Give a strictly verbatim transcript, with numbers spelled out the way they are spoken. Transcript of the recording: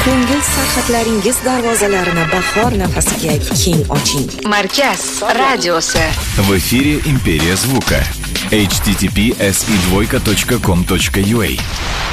Ko'ngil sarhadlaringiz darvozalarini bahor nafasiga keng oching. Markaz radiosi. В эфире Империя звука. эйч ти ти пи эс и двойка точка ком точка ю а